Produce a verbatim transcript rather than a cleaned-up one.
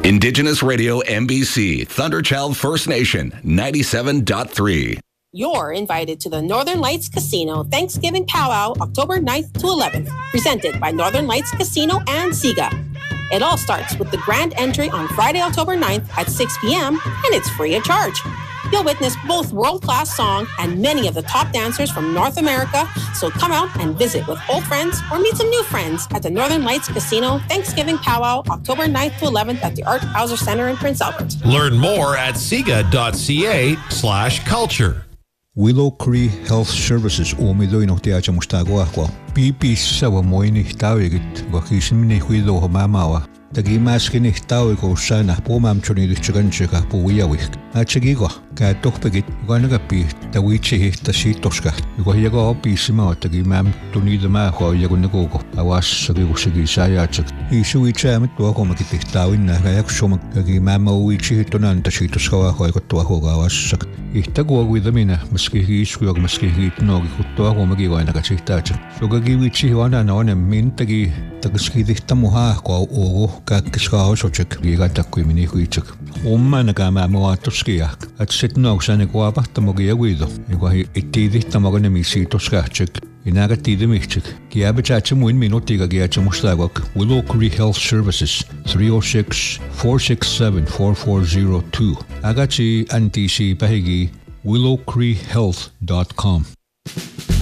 Indigenous Radio M B C, Thunderchild First Nation, ninety-seven point three. You're invited to the Northern Lights Casino Thanksgiving Powwow, October ninth to eleventh, presented by Northern Lights Casino and SIGA. It all starts with the grand entry on Friday, October ninth at six p.m., and it's free of charge. You'll witness both world-class song and many of the top dancers from North America, so come out and visit with old friends or meet some new friends at the Northern Lights Casino Thanksgiving Powwow, October ninth to eleventh at the Art Hauser Center in Prince Albert. Learn more at siga.ca slash culture. Willow Cree Health Services umidoino tiacha mustaguaqua. Pipisa wa moini tawigit wa kismini huido mamawa. Tagi maskini tawiko sana po mam choni dichaganchika po wiyawik. Achagigo ka tokpegit ganaga pi tawichi tasitoska. Go yago pisima tagi mam tuni de ma ho yago nagogo. Awas sagigo sigi sayachak. Isu icham to ko makiti tawin na yak shoma tagi mam wichi tonan tasitoska ho ko to ho gawas. Ihtago widamina maski isku maski hitno to ho magi go na kachitacha. So gagi wichi wana na ona min tagi tagiskidihta muha ko o kakkiska sochek ligata kuimini huichak. Umma nakama moatoskia. At sitno sane ko apahta mogi aguido. Iko itidihta mogone misitoskachek. Inaga tidimichek. Kiabe chacha muin minotiga giacha mustagok. Willow Cree Health Services three oh six, four six seven, four four zero two. Agachi antisi pahigi willow cree health dot com.